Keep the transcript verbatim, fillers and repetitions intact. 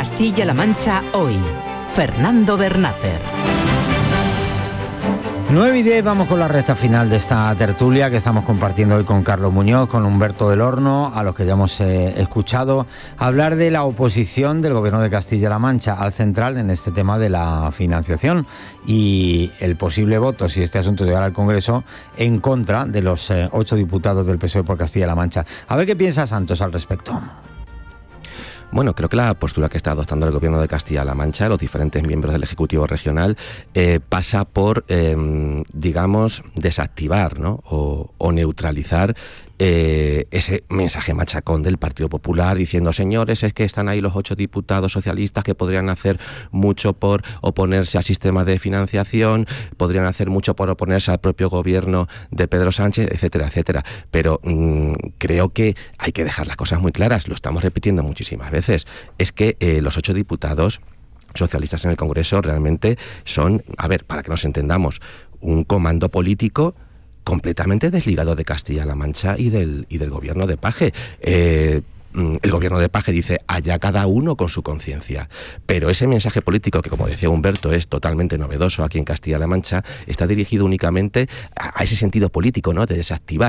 Castilla-La Mancha hoy. Fernando Bernácer. nueve y diez, vamos con la recta final de esta tertulia que estamos compartiendo hoy con Carlos Muñoz, con Humberto del Horno, a los que ya hemos eh, escuchado hablar de la oposición del Gobierno de Castilla-La Mancha al central en este tema de la financiación y el posible voto, si este asunto llegara al Congreso, en contra de los eh, ocho diputados del P S O E por Castilla-La Mancha. A ver qué piensa Santos al respecto. Bueno, creo que la postura que está adoptando el Gobierno de Castilla-La Mancha, los diferentes miembros del Ejecutivo Regional, eh, pasa por, eh, digamos, desactivar, ¿no? o, o neutralizar eh, ese mensaje machacón del Partido Popular diciendo, señores, es que están ahí los ocho diputados socialistas que podrían hacer mucho por oponerse al sistema de financiación, podrían hacer mucho por oponerse al propio gobierno de Pedro Sánchez, etcétera, etcétera. Pero mmm, creo que hay que dejar las cosas muy claras, lo estamos repitiendo muchísimas veces. Es que eh, los ocho diputados socialistas en el Congreso realmente son, a ver, para que nos entendamos, un comando político completamente desligado de Castilla-La Mancha y del, y del gobierno de Paje. Eh, el gobierno de Paje dice, allá cada uno con su conciencia. Pero ese mensaje político, que como decía Humberto, es totalmente novedoso aquí en Castilla-La Mancha, está dirigido únicamente a, a ese sentido político, ¿no? De desactivar